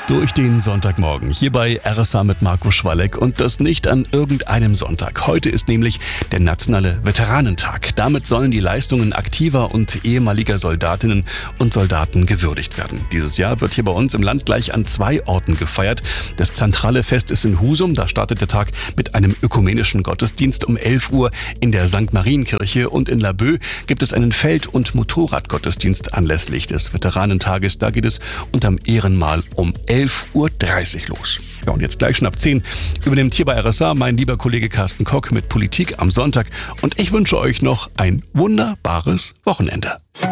durch den Sonntagmorgen hier bei RSA mit Marco Schwalek und das nicht an irgendeinem Sonntag. Heute ist nämlich der nationale Veteranentag. Damit sollen die Leistungen aktiver und ehemaliger Soldatinnen und Soldaten gewürdigt werden. Dieses Jahr wird hier bei uns im Land gleich an 2 Orten gefeiert. Das zentrale Fest ist in Husum. Da startet der Tag mit einem ökumenischen Gottesdienst um 11 Uhr in der St. Marienkirche und in Laboe gibt es einen Feld- und Motorradgottesdienst anlässlich des Veteranentages. Da geht es unterm Ehrenmal um 11:30 Uhr los. Ja, und jetzt gleich schon ab 10 übernimmt hier bei RSA mein lieber Kollege Carsten Kock mit Politik am Sonntag. Und ich wünsche euch noch ein wunderbares Wochenende.